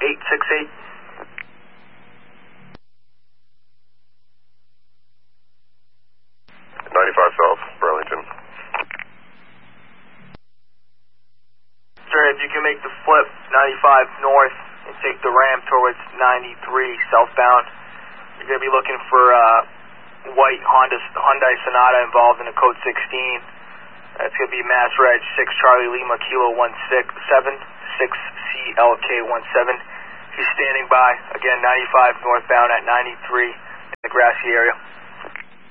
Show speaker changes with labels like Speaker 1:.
Speaker 1: 868.
Speaker 2: 95 South, Burlington.
Speaker 1: Sir, if you can make the flip 95 north and take the ramp towards 93 southbound, you're going to be looking for white Hyundai Sonata involved in a code 16. That's going to be Mass Reg 6 Charlie Lima Kilo 176 CLK 17. He's standing by, again, 95 northbound at 93 in the grassy area.